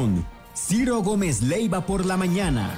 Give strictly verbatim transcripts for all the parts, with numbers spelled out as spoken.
con Ciro Gómez Leiva por la mañana.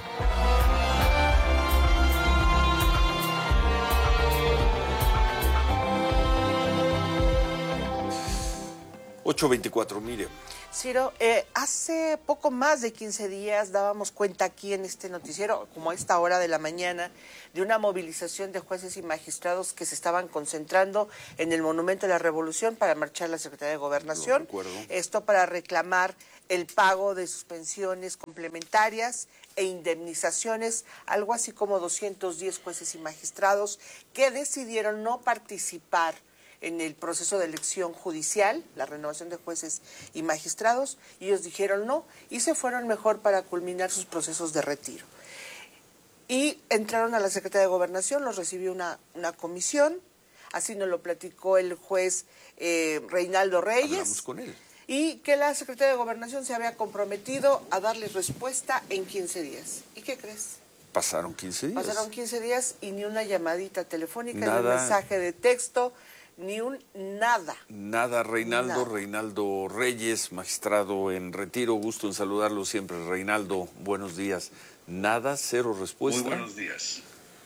ocho veinticuatro, mire. Ciro, eh, hace poco más de quince días dábamos cuenta aquí en este noticiero, como a esta hora de la mañana, de una movilización de jueces y magistrados que se estaban concentrando en el Monumento de la Revolución para marchar a la Secretaría de Gobernación. Esto para reclamar el pago de sus pensiones complementarias e indemnizaciones, algo así como doscientos diez jueces y magistrados que decidieron no participar en el proceso de elección judicial, la renovación de jueces y magistrados, y ellos dijeron no, y se fueron mejor para culminar sus procesos de retiro. Y entraron a la Secretaría de Gobernación, los recibió una, una comisión, así nos lo platicó el juez eh, Reinaldo Reyes. Hablamos con él. Y que la Secretaría de Gobernación se había comprometido a darles respuesta en quince días. ¿Y qué crees? Pasaron quince días. Pasaron quince días y ni una llamadita telefónica, Nada. ni un mensaje de texto, ni un nada. Nada, Reinaldo, Nada. Reinaldo Reyes, magistrado en retiro, gusto en saludarlo siempre. Reinaldo, buenos días. Nada, cero respuesta. Muy buenos días.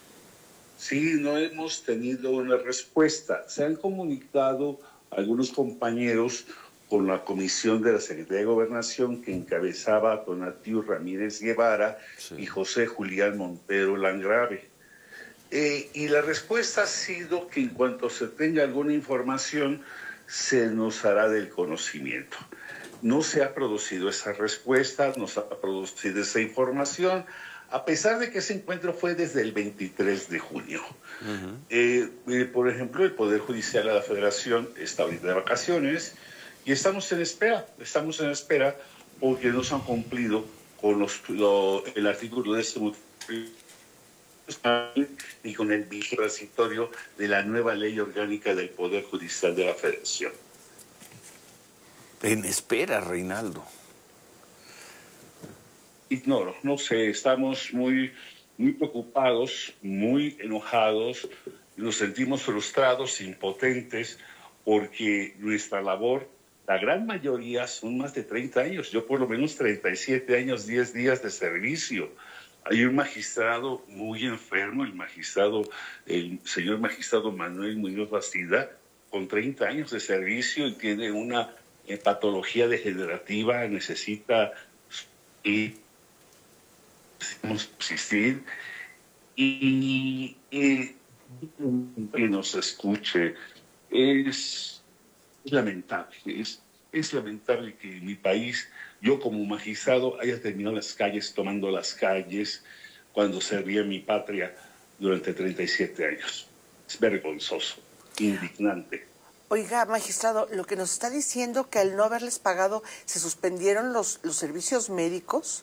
Sí, no hemos tenido una respuesta. Se han comunicado algunos compañeros con la comisión de la Secretaría de Gobernación que encabezaba Tonatiu Ramírez Guevara sí. y José Julián Montero Landgrave. Eh, y la respuesta ha sido que en cuanto se tenga alguna información, se nos hará del conocimiento. No se ha producido esa respuesta, no se ha producido esa información, a pesar de que ese encuentro fue desde el veintitrés de junio. Uh-huh. eh, eh, por ejemplo, el Poder Judicial de la Federación está ahorita de vacaciones y estamos en espera, estamos en espera porque no se han cumplido con los, lo, el artículo de este y con el vigente transitorio de la nueva ley orgánica del Poder Judicial de la Federación. En espera, Reinaldo. Ignoro, no sé, estamos muy, muy preocupados, muy enojados, nos sentimos frustrados, impotentes, porque nuestra labor, la gran mayoría son más de treinta años, yo por lo menos treinta y siete años, diez días de servicio. Hay un magistrado muy enfermo, el magistrado, el señor magistrado Manuel Muñoz Bastida, con treinta años de servicio y tiene una eh, patología degenerativa, necesita y, subsistir y, y que nos escuche. Es, es lamentable, es, es lamentable que en mi país yo como magistrado haya terminado las calles, tomando las calles, cuando servía mi patria durante treinta y siete años. Es vergonzoso, indignante. Oiga, magistrado, lo que nos está diciendo que al no haberles pagado, ¿se suspendieron los, los servicios médicos?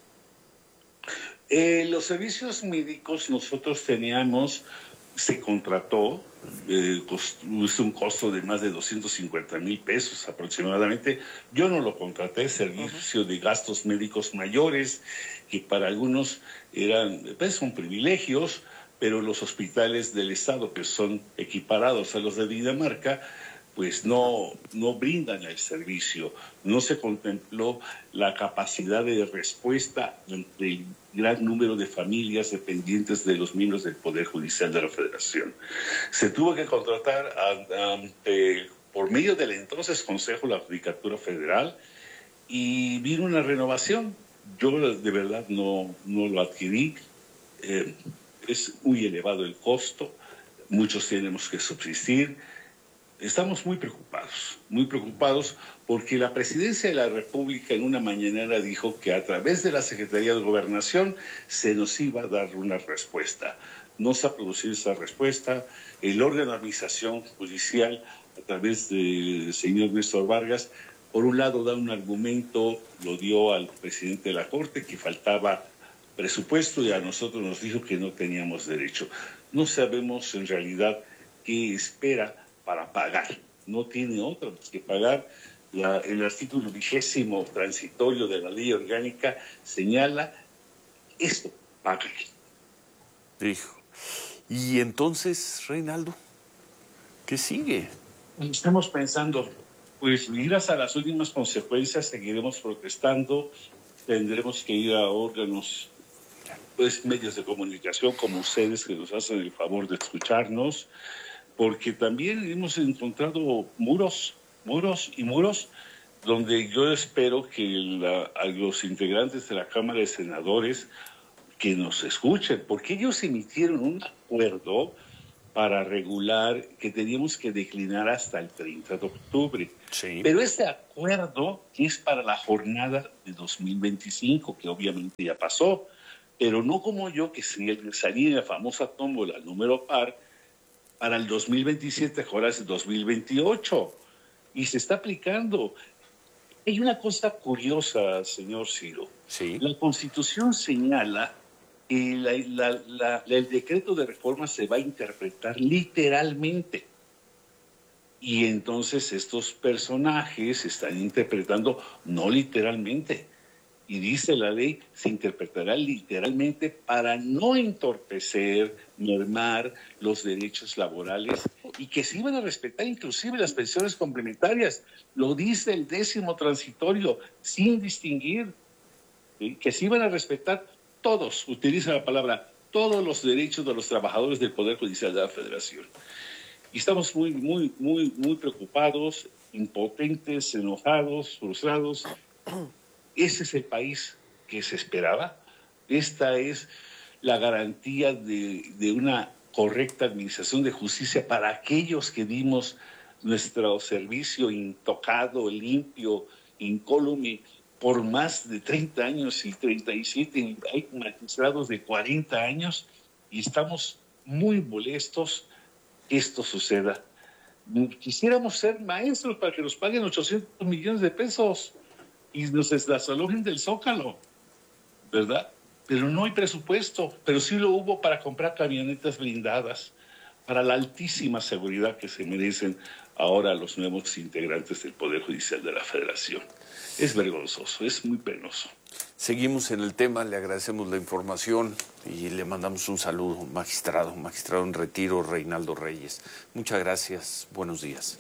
Eh, los servicios médicos nosotros teníamos, se contrató, eh, costó un costo de más de doscientos cincuenta mil pesos aproximadamente. Yo no lo contraté, servicio uh-huh. de gastos médicos mayores, que para algunos eran, pues son privilegios, pero los hospitales del Estado, que son equiparados a los de Dinamarca, pues no, no brindan el servicio. No se contempló la capacidad de respuesta ante el gran número de familias dependientes de los miembros del Poder Judicial de la Federación. Se tuvo que contratar ante, por medio del entonces Consejo de la Judicatura Federal y vino una renovación. Yo de verdad no, no lo adquirí. Eh, es muy elevado el costo, muchos tenemos que subsistir. Estamos muy preocupados, muy preocupados porque la Presidencia de la República en una mañanera dijo que a través de la Secretaría de Gobernación se nos iba a dar una respuesta. No se ha producido esa respuesta. El órgano de administración judicial, a través del señor Néstor Vargas, por un lado da un argumento, lo dio al presidente de la Corte, que faltaba presupuesto y a nosotros nos dijo que no teníamos derecho. No sabemos en realidad qué espera para pagar. No tiene otra que pagar. La, el artículo vigésimo transitorio de la ley orgánica señala esto, paga. Dijo. Y entonces, Reinaldo, ¿qué sigue? Estamos pensando, pues, miras a las últimas consecuencias, seguiremos protestando. tendremos que ir a órganos, pues medios de comunicación como ustedes que nos hacen el favor de escucharnos, porque también hemos encontrado muros, muros y muros, donde yo espero que la, a los integrantes de la Cámara de Senadores que nos escuchen, porque ellos emitieron un acuerdo para regular que teníamos que declinar hasta el treinta de octubre. Sí. Pero este acuerdo es para la jornada de dos mil veinticinco, que obviamente ya pasó, pero no como yo, que salía en la famosa tómbola número par, para el dos mil veintisiete, ahora es el dos mil veintiocho, y se está aplicando. Hay una cosa curiosa, señor Ciro. Sí. La Constitución señala que la, la, la, el decreto de reforma se va a interpretar literalmente. Y entonces estos personajes se están interpretando no literalmente. Y dice la ley, se interpretará literalmente para no entorpecer, mermar los derechos laborales y que se iban a respetar inclusive las pensiones complementarias. Lo dice el décimo transitorio, sin distinguir, ¿sí? Que se iban a respetar todos, utiliza la palabra, todos los derechos de los trabajadores del Poder Judicial de la Federación. Y estamos muy, muy, muy, muy preocupados, impotentes, enojados, frustrados. Ese es el país que se esperaba. Esta es la garantía de, de una correcta administración de justicia para aquellos que dimos nuestro servicio intocado, limpio, incólume, por más de treinta años y treinta y siete, hay magistrados de cuarenta años, y estamos muy molestos que esto suceda. Quisiéramos ser maestros para que nos paguen ochocientos millones de pesos y nos desalojen del Zócalo, ¿verdad? Pero no hay presupuesto, pero sí lo hubo para comprar camionetas blindadas, para la altísima seguridad que se merecen ahora los nuevos integrantes del Poder Judicial de la Federación. Es vergonzoso, es muy penoso. Seguimos en el tema, le agradecemos la información y le mandamos un saludo, magistrado, magistrado en retiro, Reinaldo Reyes. Muchas gracias, buenos días.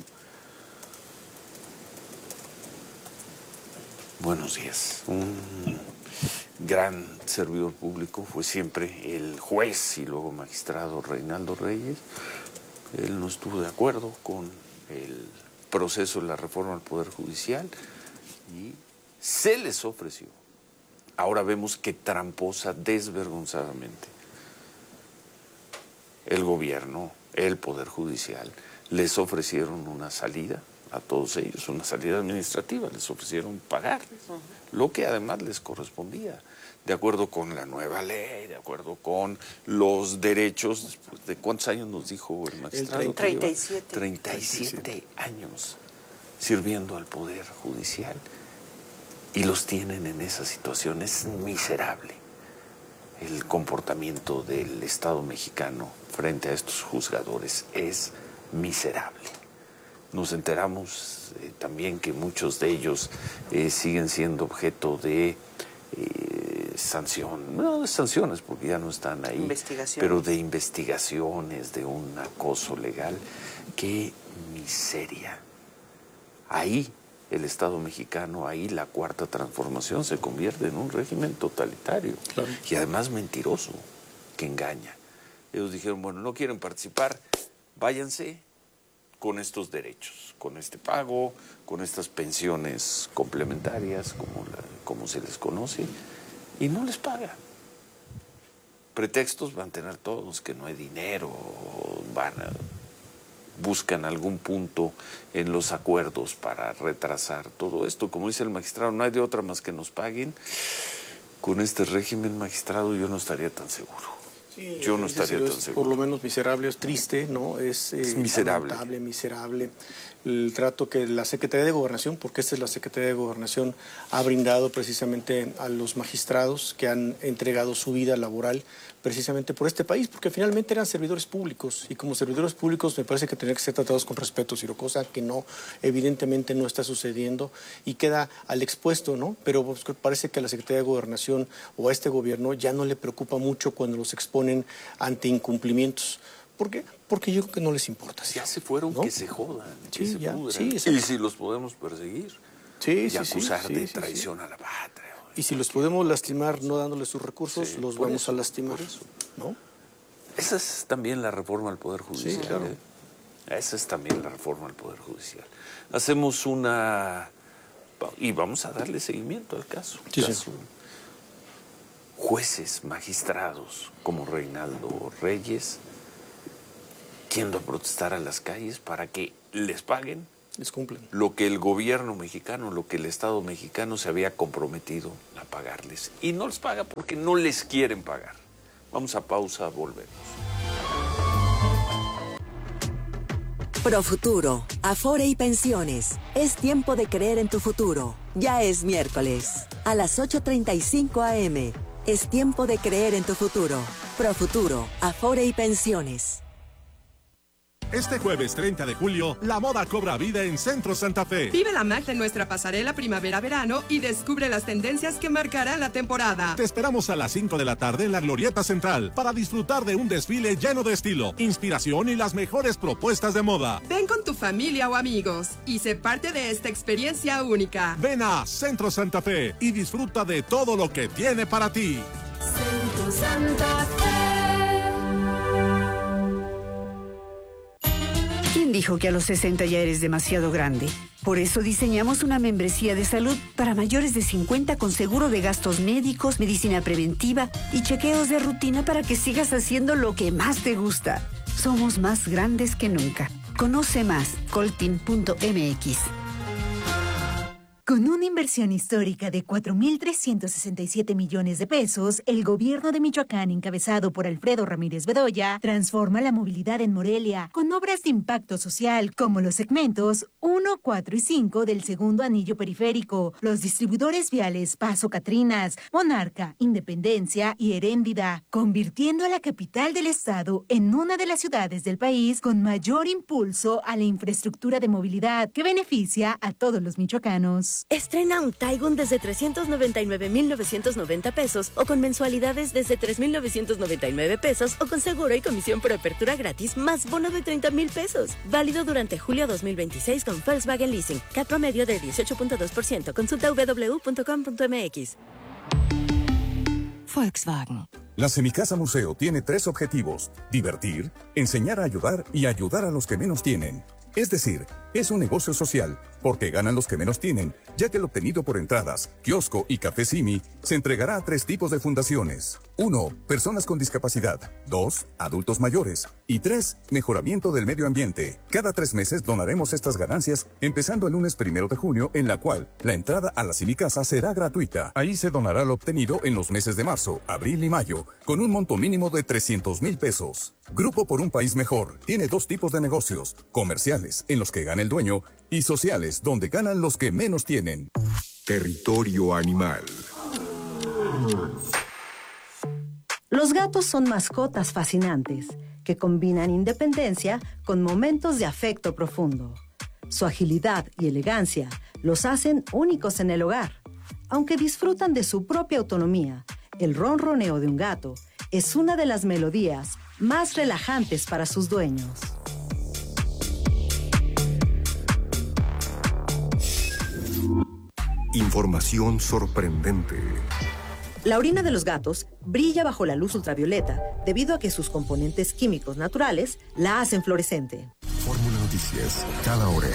Buenos días. Un gran servidor público fue siempre el juez y luego magistrado Reinaldo Reyes. Él no estuvo de acuerdo con el proceso de la reforma al Poder Judicial y se les ofreció. Ahora vemos que tramposa, desvergonzadamente, el gobierno, el Poder Judicial, les ofrecieron una salida a todos ellos, una salida administrativa, les ofrecieron pagarles, lo que además les correspondía, de acuerdo con la nueva ley, de acuerdo con los derechos. ¿De cuántos años nos dijo el magistrado? El treinta y siete. treinta y siete años sirviendo al Poder Judicial y los tienen en esa situación. Es miserable el comportamiento del Estado mexicano frente a estos juzgadores, es miserable. Nos enteramos eh, también que muchos de ellos eh, siguen siendo objeto de eh, sanción, no de sanciones porque ya no están ahí, pero de investigaciones, de un acoso legal. ¡Qué miseria! Ahí el Estado mexicano, ahí la Cuarta Transformación se convierte en un régimen totalitario, claro, y además mentiroso, que engaña. Ellos dijeron, bueno, no quieren participar, váyanse con estos derechos, con este pago, con estas pensiones complementarias, como, la, como se les conoce, y no les pagan. Pretextos van a tener todos, que no hay dinero, van a, buscan algún punto en los acuerdos para retrasar todo esto. Como dice el magistrado, no hay de otra más que nos paguen. Con este régimen, magistrado, yo no estaría tan seguro. Sí, yo no estaría tan es seguro. Por lo menos miserable, es triste, ¿no? Es, eh, es miserable. lamentable, miserable. El trato que la Secretaría de Gobernación, porque esta es la Secretaría de Gobernación, ha brindado precisamente a los magistrados que han entregado su vida laboral precisamente por este país, porque finalmente eran servidores públicos, y como servidores públicos me parece que tendrían que ser tratados con respeto, Ciro, cosa que no, evidentemente no está sucediendo y queda al expuesto, ¿no? Pero pues, parece que a la Secretaría de Gobernación o a este gobierno ya no le preocupa mucho cuando los exponen ante incumplimientos. ¿Por qué? Porque yo creo que no les importa. ¿Sí? Ya se fueron, ¿no? Que se jodan, sí, que se ya, pudran. Sí, y si los podemos perseguir sí, y sí, acusar sí, de sí, traición sí. a la patria. Y si los podemos lastimar no dándoles sus recursos, Sí, los por vamos eso, a lastimar. por eso. ¿No? Esa es también la reforma al Poder Judicial. Sí, claro. ¿eh? Esa es también la reforma al Poder Judicial. Hacemos una... y vamos a darle seguimiento al caso. Sí, caso. sí. Jueces, magistrados como Reinaldo Reyes, yendo a protestar a las calles para que les paguen Les cumplen. lo que el gobierno mexicano, lo que el Estado mexicano se había comprometido a pagarles. Y no les paga porque no les quieren pagar. Vamos a pausa, volvemos. Profuturo, Afore y Pensiones. Es tiempo de creer en tu futuro. Ya es miércoles. A las ocho treinta y cinco a eme. Es tiempo de creer en tu futuro. Profuturo, Afore y Pensiones. Este jueves treinta de julio, la moda cobra vida en Centro Santa Fe. Vive la magia en nuestra pasarela primavera-verano y descubre las tendencias que marcarán la temporada. Te esperamos a las cinco de la tarde en la Glorieta Central para disfrutar de un desfile lleno de estilo, inspiración y las mejores propuestas de moda. Ven con tu familia o amigos y sé parte de esta experiencia única. Ven a Centro Santa Fe y disfruta de todo lo que tiene para ti. Centro Santa Fe. ¿Quién dijo que a los sesenta ya eres demasiado grande? Por eso diseñamos una membresía de salud para mayores de cincuenta con seguro de gastos médicos, medicina preventiva y chequeos de rutina para que sigas haciendo lo que más te gusta. Somos más grandes que nunca. Conoce más, coltin punto eme equis. Con una inversión histórica de cuatro mil trescientos sesenta y siete millones de pesos, el gobierno de Michoacán, encabezado por Alfredo Ramírez Bedoya, transforma la movilidad en Morelia con obras de impacto social como los segmentos uno, cuatro y cinco del segundo anillo periférico, los distribuidores viales Paso Catrinas, Monarca, Independencia y Heréndida, convirtiendo a la capital del estado en una de las ciudades del país con mayor impulso a la infraestructura de movilidad que beneficia a todos los michoacanos. Estrena un Taigun desde trescientos noventa y nueve mil novecientos noventa pesos o con mensualidades desde tres mil novecientos noventa y nueve pesos o con seguro y comisión por apertura gratis más bono de treinta mil pesos. Válido durante julio dos mil veintiséis con Volkswagen Leasing. C A T promedio de dieciocho punto dos por ciento. Consulta doble u doble u doble u punto com punto eme equis. Volkswagen. La Semicasa Museo tiene tres objetivos: divertir, enseñar a ayudar y ayudar a los que menos tienen. Es decir, es un negocio social, porque ganan los que menos tienen, ya que el obtenido por entradas, kiosco y café Simi se entregará a tres tipos de fundaciones. Uno, personas con discapacidad. Dos, adultos mayores. Y tres, mejoramiento del medio ambiente. Cada tres meses donaremos estas ganancias, empezando el lunes primero de junio, en la cual la entrada a la Semicasa será gratuita. Ahí se donará lo obtenido en los meses de marzo, abril y mayo, con un monto mínimo de trescientos mil pesos. Grupo por un País Mejor tiene dos tipos de negocios: comerciales, en los que gana el dueño, y sociales, donde ganan los que menos tienen. Territorio Animal. Los gatos son mascotas fascinantes que combinan independencia con momentos de afecto profundo. Su agilidad y elegancia los hacen únicos en el hogar. Aunque disfrutan de su propia autonomía, el ronroneo de un gato es una de las melodías más relajantes para sus dueños. Información sorprendente. La orina de los gatos brilla bajo la luz ultravioleta debido a que sus componentes químicos naturales la hacen fluorescente. Fórmula Noticias, cada hora.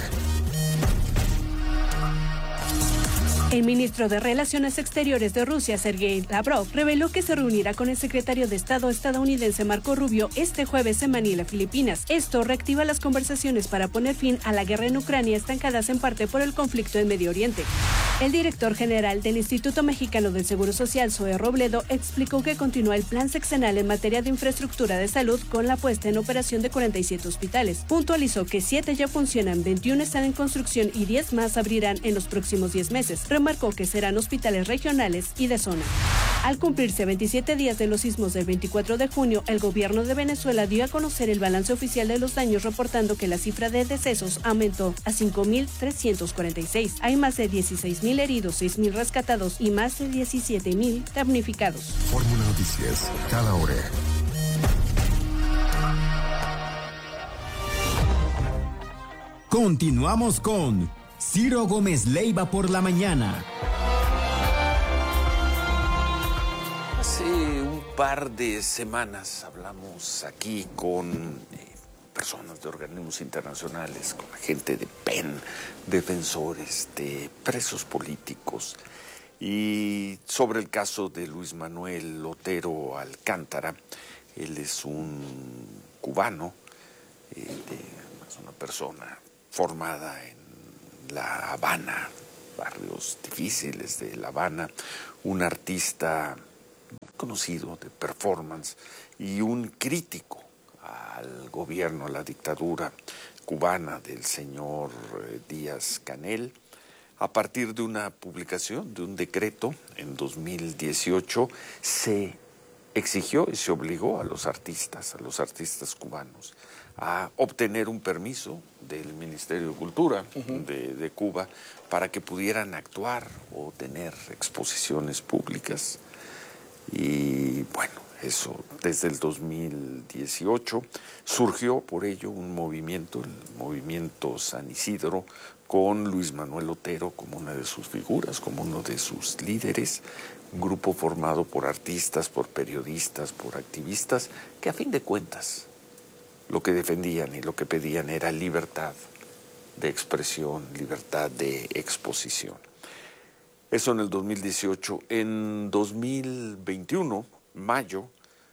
El ministro de Relaciones Exteriores de Rusia, Sergei Lavrov, reveló que se reunirá con el secretario de Estado estadounidense Marco Rubio este jueves en Manila, Filipinas. Esto reactiva las conversaciones para poner fin a la guerra en Ucrania, estancadas en parte por el conflicto en Medio Oriente. El director general del Instituto Mexicano del Seguro Social, Zoe Robledo, explicó que continúa el plan sexenal en materia de infraestructura de salud con la puesta en operación de cuarenta y siete hospitales. Puntualizó que siete ya funcionan, veintiuno están en construcción y diez más abrirán en los próximos diez meses. Remarcó que serán hospitales regionales y de zona. Al cumplirse veintisiete días de los sismos del veinticuatro de junio, el gobierno de Venezuela dio a conocer el balance oficial de los daños, reportando que la cifra de decesos aumentó a cinco mil trescientos cuarenta y seis. Hay más de dieciséis mil heridos, seis mil rescatados y más de diecisiete mil damnificados. Fórmula Noticias, cada hora. Continuamos con Ciro Gómez Leiva por la mañana. Hace un par de semanas hablamos aquí con eh, personas de organismos internacionales, con la gente de P E N, defensores de presos políticos, y sobre el caso de Luis Manuel Otero Alcántara. Él es un cubano, eh, de, es una persona formada en La Habana, barrios difíciles de La Habana, un artista conocido de performance y un crítico al gobierno, a la dictadura cubana del señor Díaz-Canel. A partir de una publicación de un decreto en dos mil dieciocho se exigió y se obligó a los artistas, a los artistas cubanos, a obtener un permiso del Ministerio de Cultura uh-huh. de, de Cuba para que pudieran actuar o tener exposiciones públicas. Y bueno, eso desde el dos mil dieciocho surgió por ello un movimiento, el movimiento San Isidro, con Luis Manuel Otero como una de sus figuras, como uno de sus líderes, un grupo formado por artistas, por periodistas, por activistas, que a fin de cuentas lo que defendían y lo que pedían era libertad de expresión, libertad de exposición. Eso en el dos mil dieciocho. En dos mil veintiuno, mayo,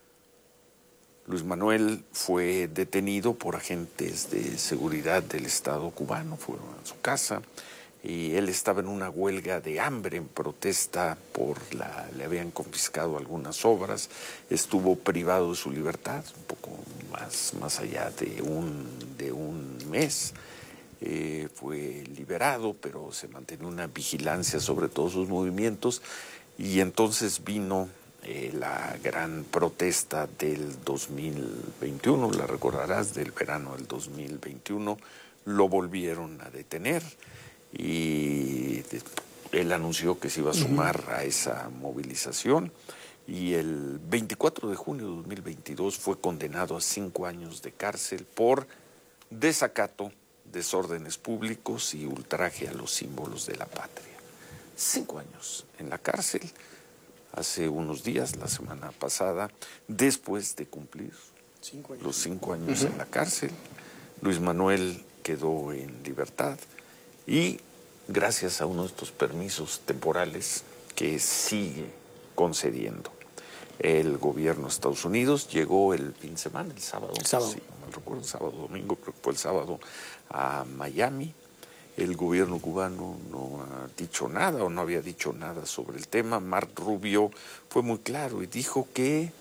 Luis Manuel fue detenido por agentes de seguridad del Estado cubano, fueron a su casa y él estaba en una huelga de hambre en protesta por la, le habían confiscado algunas obras, estuvo privado de su libertad un poco más, más allá de un, de un mes. Eh, fue liberado, pero se mantenía una vigilancia sobre todos sus movimientos y entonces vino eh, la gran protesta del dos mil veintiuno, la recordarás, del verano del dos mil veintiuno, lo volvieron a detener y de, él anunció que se iba a sumar uh-huh. a esa movilización y el veinticuatro de junio de dos mil veintidós fue condenado a cinco años de cárcel por desacato, desórdenes públicos y ultraje a los símbolos de la patria. Cinco años en la cárcel, hace unos días, la semana pasada, después de cumplir cinco los cinco años uh-huh. en la cárcel, Luis Manuel quedó en libertad y gracias a uno de estos permisos temporales que sigue concediendo el gobierno de Estados Unidos, llegó el fin de semana, el sábado, el sábado. Sí, no me recuerdo, sábado, domingo, creo que fue el sábado, a Miami. El gobierno cubano no ha dicho nada o no había dicho nada sobre el tema. Marco Rubio fue muy claro y dijo que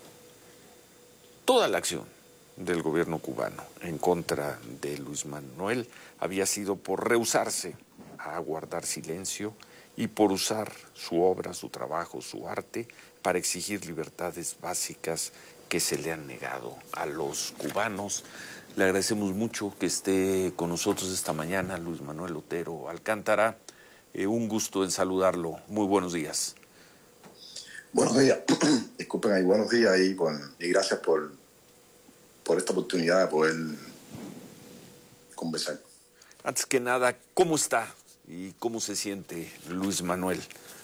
toda la acción del gobierno cubano en contra de Luis Manuel había sido por rehusarse a guardar silencio y por usar su obra, su trabajo, su arte para exigir libertades básicas que se le han negado a los cubanos. Le agradecemos mucho que esté con nosotros esta mañana Luis Manuel Otero Alcántara. Eh, un gusto en saludarlo. Muy buenos días. Buenos días. Disculpen ahí, buenos días y, bueno, y gracias por, por esta oportunidad de poder conversar. Antes que nada, ¿cómo está y cómo se siente Luis Manuel?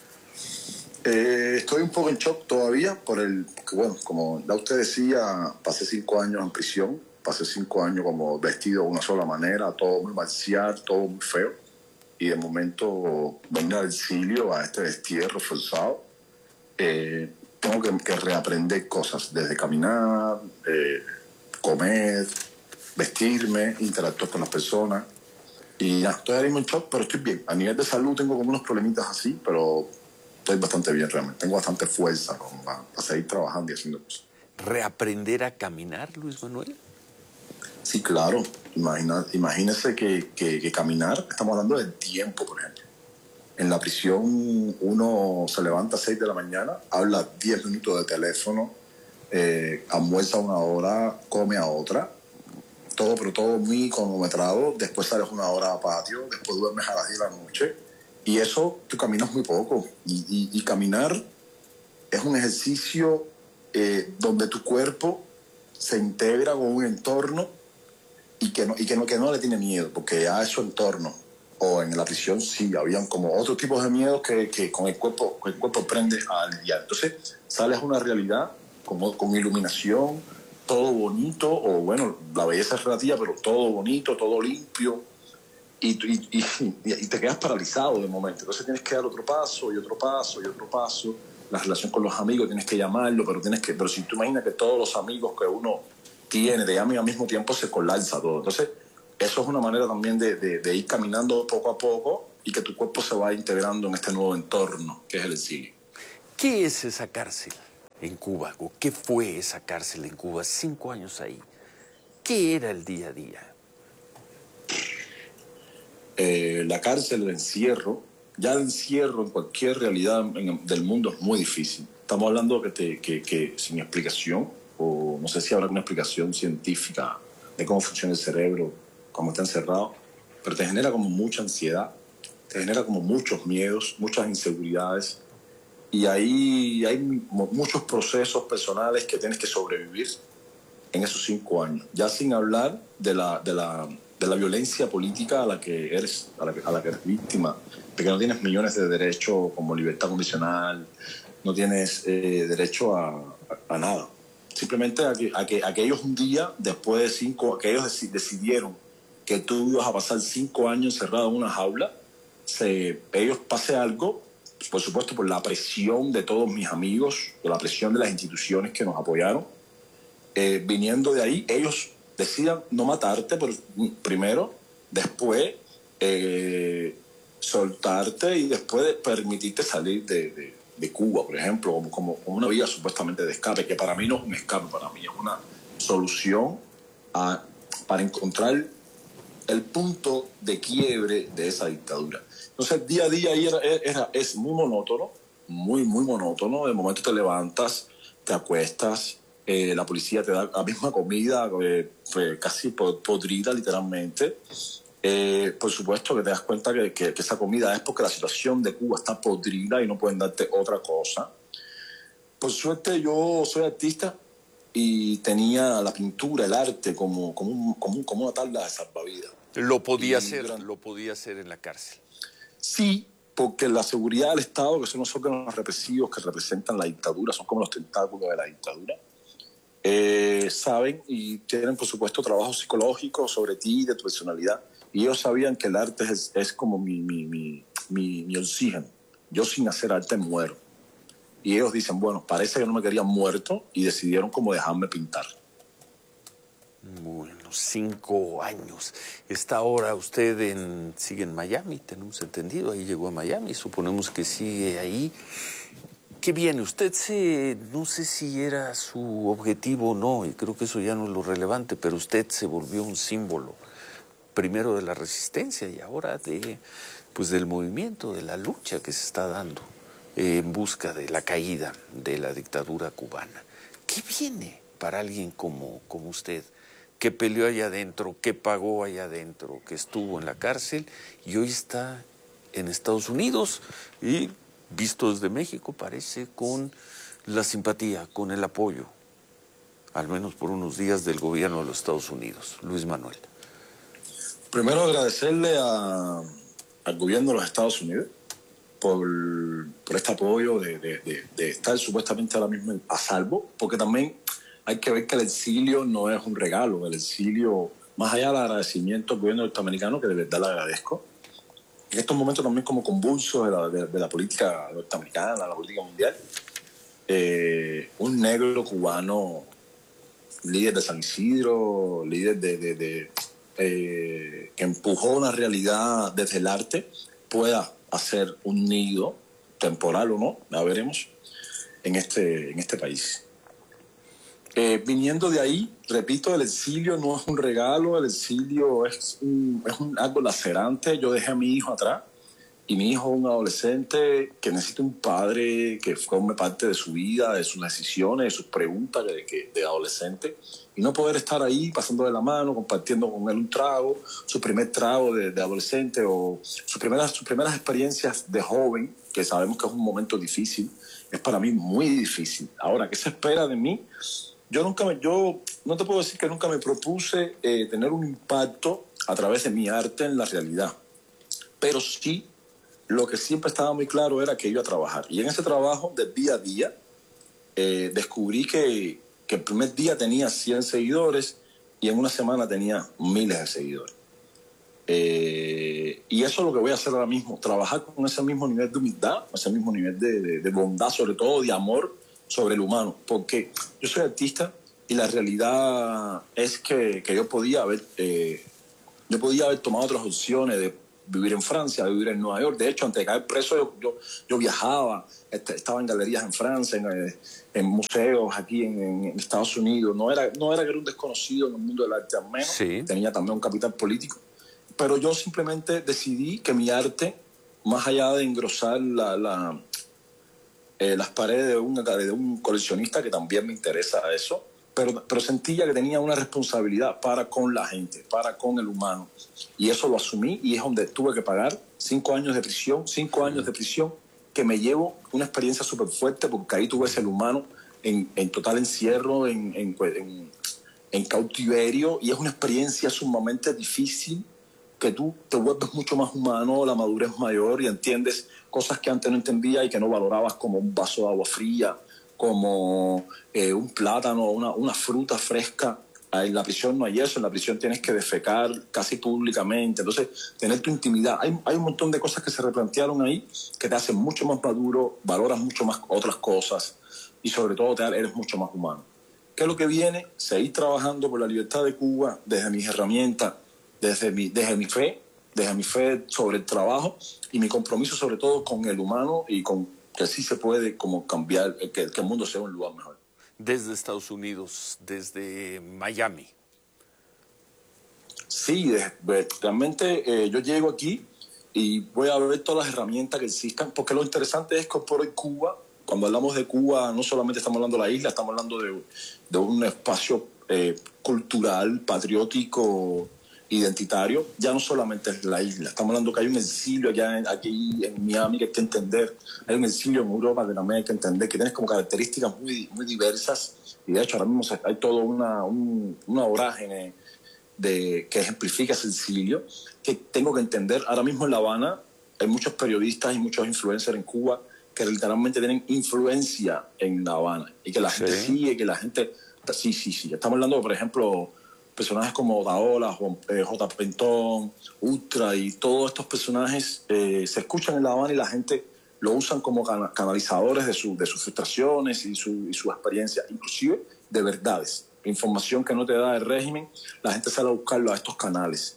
Eh, estoy un poco en shock todavía por el, porque bueno, como ya usted decía, pasé cinco años en prisión, pasé cinco años como vestido de una sola manera, todo muy marcial, todo muy feo, y de momento venir al exilio, a este destierro forzado, eh, tengo que, que reaprender cosas, desde caminar, eh, comer, vestirme, interactuar con las personas, y ya, estoy ahora mismo en shock, pero estoy bien. A nivel de salud tengo como unos problemitas así, pero estoy bastante bien realmente. Tengo bastante fuerza como para, para seguir trabajando y haciendo cosas. ¿Reaprender a caminar, Luis Manuel? Sí, claro. Imagina, imagínese que, que, que caminar, estamos hablando del tiempo, por ejemplo. En la prisión uno se levanta a seis de la mañana, habla diez minutos de teléfono, eh, almuerza una hora, come a otra, todo, pero todo muy cronometrado. Después sales una hora a patio, después duermes a las diez de la noche. Y eso, tú caminas muy poco. Y, y, y caminar es un ejercicio eh, donde tu cuerpo se integra con un entorno y que no, y que no, que no le tiene miedo, porque a su entorno o en la prisión, sí, habían como otros tipos de miedos que, que con el cuerpo, con el cuerpo aprende a lidiar. Entonces, sales a una realidad con, con iluminación, todo bonito, o bueno, la belleza es relativa, pero todo bonito, todo limpio, y, y, y, y te quedas paralizado de momento. Entonces tienes que dar otro paso, y otro paso, y otro paso. La relación con los amigos, tienes que llamarlo, pero tienes que, pero si tú imaginas que todos los amigos que uno tiene te llaman al mismo tiempo, se colapsa todo. Entonces, eso es una manera también de, de, de ir caminando poco a poco y que tu cuerpo se vaya integrando en este nuevo entorno, que es el exilio. ¿Qué es esa cárcel en Cuba? ¿O qué fue esa cárcel en Cuba? Cinco años ahí. ¿Qué era el día a día? Eh, la cárcel, el encierro, ya el encierro en cualquier realidad en, del mundo es muy difícil. Estamos hablando que, te, que, que sin explicación, o no sé si habrá una explicación científica de cómo funciona el cerebro cuando está encerrado, pero te genera como mucha ansiedad, te genera como muchos miedos, muchas inseguridades, y ahí hay muchos procesos personales que tienes que sobrevivir en esos cinco años, ya sin hablar de la, de la, de la violencia política a la que eres, a la que, a la que eres víctima, de que no tienes millones de derechos como libertad condicional, no tienes eh, derecho a, a, a nada. Simplemente a que, a, que, a que ellos un día, después de cinco, que ellos dec- decidieron que tú ibas a pasar cinco años encerrado en una jaula, se, ellos pase algo, por supuesto por la presión de todos mis amigos, por la presión de las instituciones que nos apoyaron, eh, viniendo de ahí, ellos decidan no matarte, pero primero, después eh, soltarte y después permitirte salir de, de, de Cuba, por ejemplo, como, como, como una vía supuestamente de escape, que para mí no es un escape, para mí es una solución a, para encontrar el punto de quiebre de esa dictadura. Entonces, día a día ahí era, era, es muy monótono, muy, muy monótono. De momento te levantas, te acuestas, eh, la policía te da la misma comida, eh, casi podrida literalmente. Eh, por supuesto que te das cuenta que, que, que esa comida es porque la situación de Cuba está podrida y no pueden darte otra cosa. Por suerte yo soy artista y tenía la pintura, el arte como, como, un, como, un, como una tabla de salvavidas. Lo podía Y hacer, durante... lo podía hacer en la cárcel. Sí, porque la seguridad del Estado, que son los órganos represivos que representan la dictadura, son como los tentáculos de la dictadura, eh, saben y tienen, por supuesto, trabajo psicológico sobre ti, de tu personalidad. Y ellos sabían que el arte es, es como mi, mi, mi, mi, mi oxígeno. Yo sin hacer arte muero. Y ellos dicen, bueno, parece que no me querían muerto y decidieron como dejarme pintar. Bueno, cinco años. Está ahora usted en, sigue en Miami, tenemos entendido, ahí llegó a Miami, suponemos que sigue ahí. ¿Qué viene? Usted se, no sé si era su objetivo o no, y creo que eso ya no es lo relevante, pero usted se volvió un símbolo, primero de la resistencia y ahora de, pues del movimiento, de la lucha que se está dando eh, en busca de la caída de la dictadura cubana. ¿Qué viene para alguien como, como usted? Que peleó allá adentro, que pagó allá adentro, que estuvo en la cárcel y hoy está en Estados Unidos y, visto desde México, parece con la simpatía, con el apoyo, al menos por unos días, del gobierno de los Estados Unidos. Luis Manuel. Primero agradecerle a, al gobierno de los Estados Unidos por, por este apoyo de, de, de, de estar supuestamente ahora mismo a salvo, porque también hay que ver que el exilio no es un regalo. El exilio, más allá del agradecimiento al gobierno norteamericano, que de verdad le agradezco, en estos momentos también como convulsos de la, de, de la política norteamericana, la política mundial, eh, un negro cubano, líder de San Isidro, líder de, de, de eh, que empujó una realidad desde el arte, pueda hacer un nido, temporal o no, ya veremos, en este, en este país. Eh, viniendo de ahí, repito, el exilio no es un regalo, el exilio es, un, es un, algo lacerante. Yo dejé a mi hijo atrás y mi hijo es un adolescente que necesita un padre que forme parte de su vida, de sus decisiones, de sus preguntas de, de, de adolescente, y no poder estar ahí pasando de la mano, compartiendo con él un trago, su primer trago de, de adolescente o sus primeras, sus primeras experiencias de joven, que sabemos que es un momento difícil, es para mí muy difícil. Ahora, ¿qué se espera de mí? Yo nunca me, yo no te puedo decir que nunca me propuse eh, tener un impacto a través de mi arte en la realidad. pero sí, lo que siempre estaba muy claro era que iba a trabajar. Y en ese trabajo, de día a día, eh, descubrí que, que el primer día tenía cien seguidores y en una semana tenía miles de seguidores. Eh, y eso es lo que voy a hacer ahora mismo, trabajar con ese mismo nivel de humildad, ese mismo nivel de, de, de bondad, sobre todo de amor sobre el humano, porque yo soy artista y la realidad es que, que yo podía haber eh, yo podía haber tomado otras opciones de vivir en Francia, de vivir en Nueva York. De hecho, antes de caer preso yo, yo, yo viajaba, estaba en galerías en Francia, en, en museos aquí en, en Estados Unidos. No era, no era que era un desconocido en el mundo del arte, al menos. Sí. Tenía también un capital político. Pero yo simplemente decidí que mi arte, más allá de engrosar la, la, eh, las paredes de un, de un coleccionista, que también me interesa eso, pero, pero sentía que tenía una responsabilidad para con la gente, para con el humano. Y eso lo asumí y es donde tuve que pagar cinco años de prisión, cinco años de prisión, que me llevo una experiencia súper fuerte, porque ahí tuve ese humano en, en total encierro, en, en, en, en cautiverio, y es una experiencia sumamente difícil, que tú te vuelves mucho más humano, la madurez mayor y entiendes cosas que antes no entendía y que no valorabas, como un vaso de agua fría, como eh, un plátano, una, una fruta fresca. En la prisión no hay eso, en la prisión tienes que defecar casi públicamente, entonces tener tu intimidad. Hay, hay un montón de cosas que se replantearon ahí que te hacen mucho más maduro, valoras mucho más otras cosas y sobre todo te, eres mucho más humano. ¿Qué es lo que viene? Seguir trabajando por la libertad de Cuba desde mis herramientas, Desde mi, desde mi fe, desde mi fe sobre el trabajo y mi compromiso sobre todo con el humano y con que sí se puede como cambiar, que, que el mundo sea un lugar mejor. Desde Estados Unidos, desde Miami. Sí, de, realmente eh, yo llego aquí y voy a ver todas las herramientas que existan, porque lo interesante es que por hoy Cuba, cuando hablamos de Cuba, no solamente estamos hablando de la isla, estamos hablando de, de un espacio eh, cultural, patriótico, identitario. Ya no solamente es la isla, estamos hablando que hay un exilio allá en, aquí en Miami que hay que entender, hay un exilio en Europa que también hay que entender, que tiene como características muy, muy diversas, y de hecho ahora mismo hay toda una, un, una vorágine de, que ejemplifica ese exilio, que tengo que entender. Ahora mismo en La Habana hay muchos periodistas y muchos influencers en Cuba que literalmente tienen influencia en La Habana, y que la gente sí. sigue, que la gente... Sí, sí, sí. Estamos hablando, por ejemplo, personajes como Daola, J. Pentón, Ultra, y todos estos personajes eh, se escuchan en La Habana y la gente lo usan como can canalizadores de, su, de sus frustraciones y su, y su experiencia, inclusive de verdades. Información que no te da el régimen, la gente sale a buscarlo a estos canales.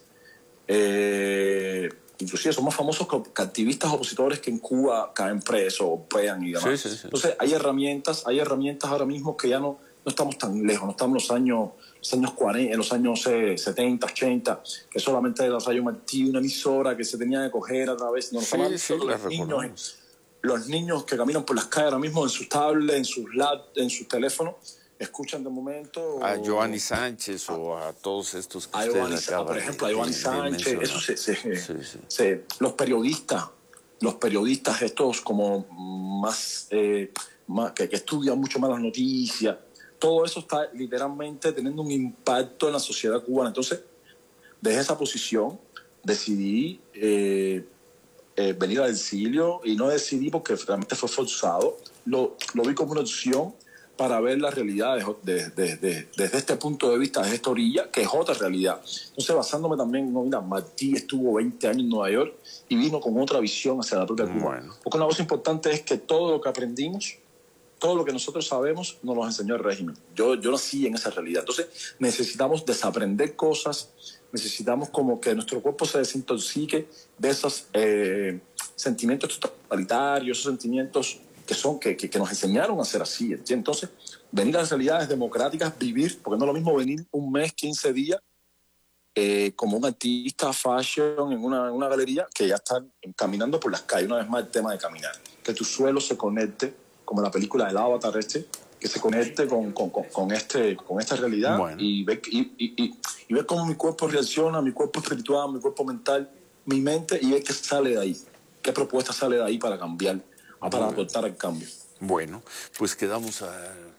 Eh, inclusive son más famosos que activistas opositores que en Cuba caen presos o pegan y demás. Sí, sí, sí. Entonces hay herramientas, hay herramientas ahora mismo que ya no, no estamos tan lejos, no estamos en los años... los años cuarenta, en los años eh, setenta, ochenta, que solamente era Rayo Martí, una emisora que se tenía que coger a través... No, sí, sí, los, niños, los niños que caminan por las calles ahora mismo en sus tablets, en sus lap, en sus teléfonos, escuchan de momento... A Giovanni Sánchez a, o a todos estos que a Giovanni, por ejemplo, a Giovanni Sánchez, eso se, se, sí, sí. Se, los periodistas, los periodistas estos como más, eh, más que, que estudian mucho más las noticias, todo eso está literalmente teniendo un impacto en la sociedad cubana. Entonces, desde esa posición, decidí eh, eh, venir al exilio, y no decidí porque realmente fue forzado. Lo, lo vi como una opción para ver la realidad de, de, de, desde este punto de vista, desde esta orilla, que es otra realidad. Entonces, basándome también, no, mira, Martí estuvo veinte años en Nueva York y vino con otra visión hacia la propia Cuba. Bueno. Porque una cosa importante es que todo lo que aprendimos, todo lo que nosotros sabemos nos lo enseñó el régimen. Yo, yo nací en esa realidad. Entonces necesitamos desaprender cosas, necesitamos como que nuestro cuerpo se desintoxique de esos eh, sentimientos totalitarios, esos sentimientos que, son, que, que, que nos enseñaron a ser así. ¿Entiendes? Entonces, venir a las realidades democráticas, vivir, porque no es lo mismo venir un mes, quince días, eh, como un artista fashion en una, en una galería, que ya están caminando por las calles. Una vez más, el tema de caminar. Que tu suelo se conecte, como la película del Avatar este, que se conecte con, con, con, con, este, con esta realidad. Bueno. y, ver, y, y, y, y ver cómo mi cuerpo reacciona, mi cuerpo espiritual, mi cuerpo mental, mi mente, y ver qué sale de ahí, qué propuesta sale de ahí para cambiar, para aportar el cambio. Bueno, pues quedamos a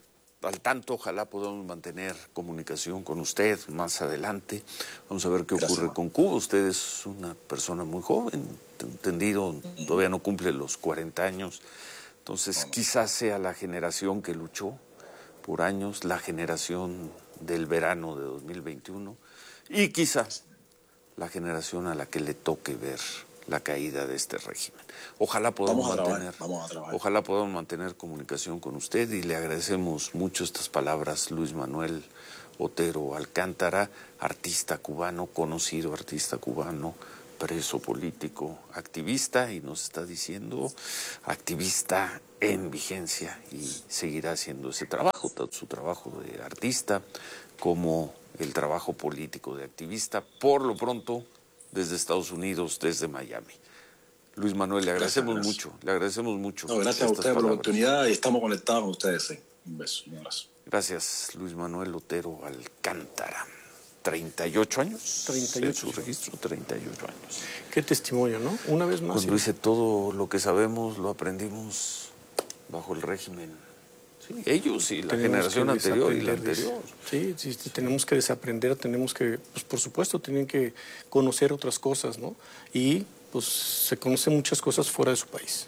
al tanto, ojalá podamos mantener comunicación con usted más adelante. Vamos a ver qué ocurre con Cuba. Usted es una persona muy joven, entendido, todavía no cumple los cuarenta años. Entonces, quizás sea la generación que luchó por años, la generación del verano de dos mil veintiuno, y quizás la generación a la que le toque ver la caída de este régimen. Ojalá podamos vamos a mantener, trabajar, vamos a trabajar. Ojalá podamos mantener comunicación con usted, y le agradecemos mucho estas palabras, Luis Manuel Otero Alcántara, artista cubano, conocido artista cubano, preso político, activista, y nos está diciendo activista en vigencia, y seguirá haciendo ese trabajo, tanto su trabajo de artista como el trabajo político de activista, por lo pronto desde Estados Unidos, desde Miami. Luis Manuel, le agradecemos gracias, gracias. mucho, le agradecemos mucho. No, gracias a usted palabras. por la oportunidad, y estamos conectados con ustedes. Sí. Un beso, un abrazo. Gracias, Luis Manuel Otero Alcántara. treinta y ocho años. treinta y ocho. En su registro, treinta y ocho años. Qué testimonio, ¿no? Una vez más. Cuando dice todo lo que sabemos, lo aprendimos bajo el régimen. Sí, ellos y la tenemos generación anterior y la anterior. Sí, sí, tenemos que desaprender, tenemos que, pues por supuesto, tienen que conocer otras cosas, ¿no? Y pues se conocen muchas cosas fuera de su país.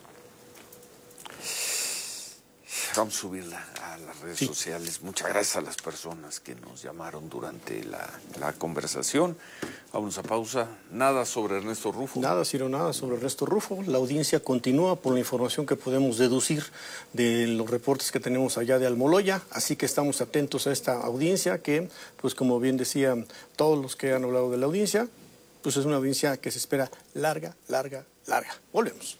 Vamos a subirla a las redes sí. sociales. Muchas gracias a las personas que nos llamaron durante la, la conversación. Vamos a pausa. Nada sobre Ernesto Rufo. Nada, Ciro, nada sobre Ernesto Rufo. La audiencia continúa por la información que podemos deducir de los reportes que tenemos allá de Almoloya. Así que estamos atentos a esta audiencia que, pues como bien decían todos los que han hablado de la audiencia, pues es una audiencia que se espera larga, larga, larga. Volvemos.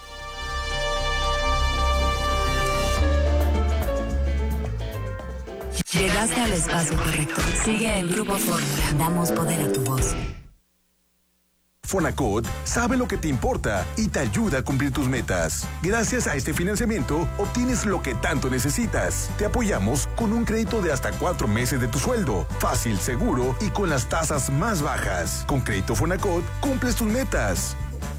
Llegaste al espacio correcto. Sigue el Grupo Fórmula. Damos poder a tu voz. Fonacot sabe lo que te importa y te ayuda a cumplir tus metas. Gracias a este financiamiento, obtienes lo que tanto necesitas. Te apoyamos con un crédito de hasta cuatro meses de tu sueldo. Fácil, seguro y con las tasas más bajas. Con Crédito Fonacot, cumples tus metas.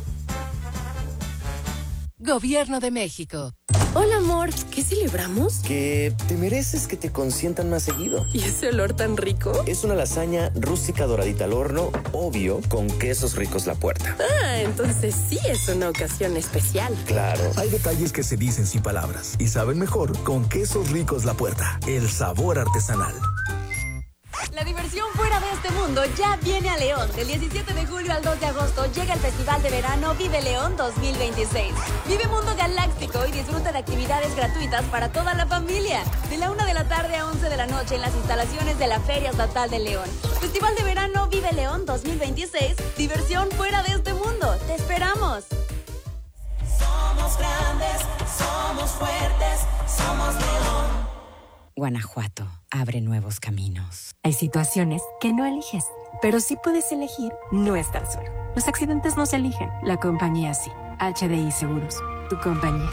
Gobierno de México. Hola, amor. ¿Qué celebramos? Que te mereces que te consientan más seguido. ¿Y ese olor tan rico? Es una lasaña rústica doradita al horno, obvio, con quesos ricos La Puerta. Ah, entonces sí es una ocasión especial. Claro. Hay detalles que se dicen sin palabras y saben mejor con quesos ricos La Puerta. El sabor artesanal. La diversión fuera de este mundo ya viene a León. Del diecisiete de julio al dos de agosto llega el Festival de Verano Vive León dos mil veintiséis. Vive Mundo Galáctico y disfruta de actividades gratuitas para toda la familia. De la una de la tarde a once de la noche en las instalaciones de la Feria Estatal de León. Festival de Verano Vive León dos mil veintiséis. Diversión fuera de este mundo. ¡Te esperamos! Somos grandes, somos fuertes, somos León. Guanajuato abre nuevos caminos. Hay situaciones que no eliges, pero sí puedes elegir no estar solo. Los accidentes no se eligen, la compañía sí. H D I Seguros, tu compañía.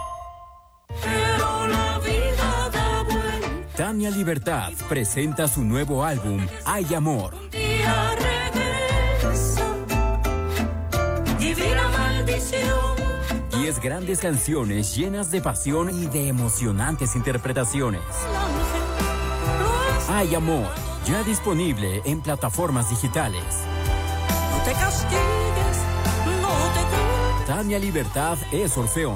Pero la vida da vuelta. Tania Libertad presenta su nuevo álbum, Hay Amor. Un día regresa, divina maldición. Diez grandes canciones llenas de pasión y de emocionantes interpretaciones. Hay Amor, ya disponible en plataformas digitales. No te castigues, no te... Tania Libertad es Orfeón.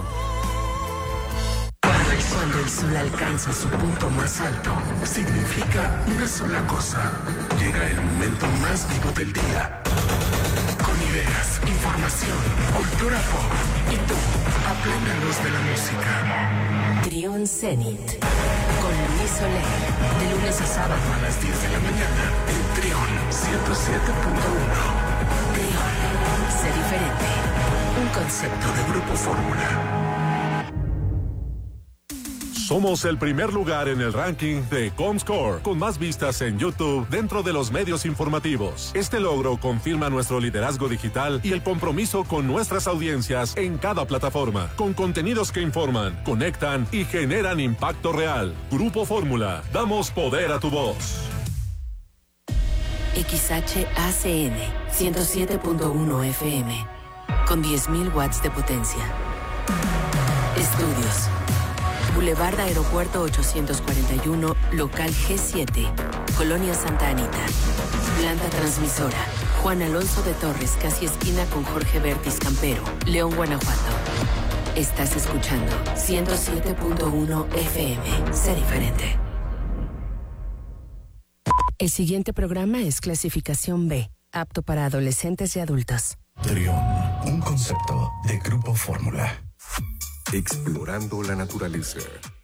Cuando el sol alcanza su punto más alto, significa una sola cosa. Llega el momento más vivo del día. Con ideas, información, cultura pop y tú, a plena luz de la música. Trión Zenit, con Luis Soler, de lunes a sábado. A las diez de la mañana, en Trión ciento siete punto uno. Trión, sé diferente. Un concepto de Grupo Fórmula. Somos el primer lugar en el ranking de Comscore, con más vistas en YouTube dentro de los medios informativos. Este logro confirma nuestro liderazgo digital y el compromiso con nuestras audiencias en cada plataforma, con contenidos que informan, conectan y generan impacto real. Grupo Fórmula, damos poder a tu voz. X H A C N ciento siete punto uno F M, con diez mil watts de potencia. Estudios, Boulevard Aeropuerto ochocientos cuarenta y uno, local G siete, Colonia Santa Anita. Planta transmisora, Juan Alonso de Torres, casi esquina con Jorge Bertis Campero, León, Guanajuato. Estás escuchando ciento siete punto uno F M. Sé diferente. El siguiente programa es clasificación B, apto para adolescentes y adultos. Trión, un concepto de Grupo Fórmula. Explorando la naturaleza.